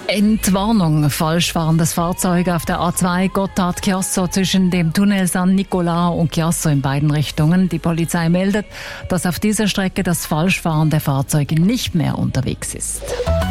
Entwarnung. Falsch fahrendes Fahrzeug auf der A2 Gotthard-Chiasso zwischen dem Tunnel San Nicolao und Chiasso in beiden Richtungen. Die Polizei meldet, dass auf dieser Strecke das falsch fahrende Fahrzeug nicht mehr unterwegs ist.